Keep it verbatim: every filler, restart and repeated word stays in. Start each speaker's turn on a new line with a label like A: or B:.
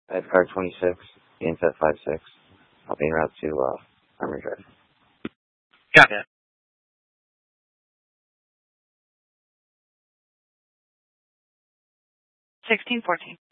A: at car twenty-six, Inset five six. I'll be en route to uh, Armory Drive.
B: Got it.
C: sixteen fourteen.